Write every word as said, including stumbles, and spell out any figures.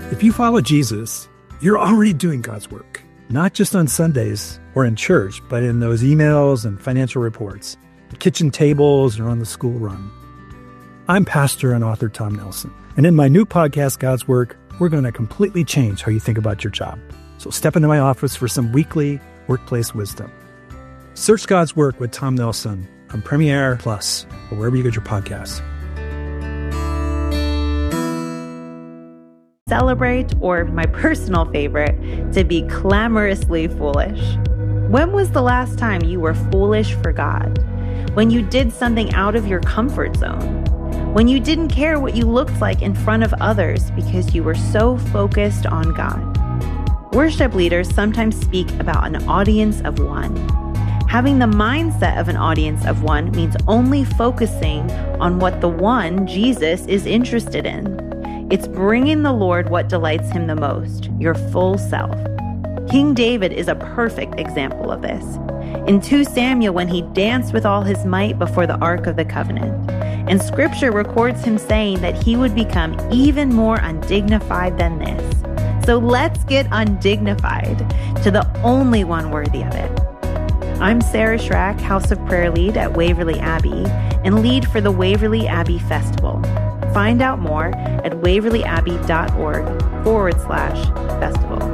If you follow Jesus, you're already doing God's work, not just on Sundays or in church, but in those emails and financial reports, the kitchen tables, or on the school run. I'm pastor and author Tom Nelson, and in my new podcast, God's Work, we're going to completely change how you think about your job. So step into my office for some weekly workplace wisdom. Search God's Work with Tom Nelson on Premiere Plus or wherever you get your podcasts. Celebrate, or my personal favorite, to be clamorously foolish. When was the last time you were foolish for God? When you did something out of your comfort zone? When you didn't care what you looked like in front of others because you were so focused on God? Worship leaders sometimes speak about an audience of one. Having the mindset of an audience of one means only focusing on what the one, Jesus, is interested in. It's bringing the Lord what delights him the most, your full self. King David is a perfect example of this. In Second Samuel, when he danced with all his might before the Ark of the Covenant. And scripture records him saying that he would become even more undignified than this. So let's get undignified to the only one worthy of it. I'm Sarah Schrack, House of Prayer Lead at Waverly Abbey, and lead for the Waverly Abbey Festival. Find out more at waverlyabbey.org forward slash festival.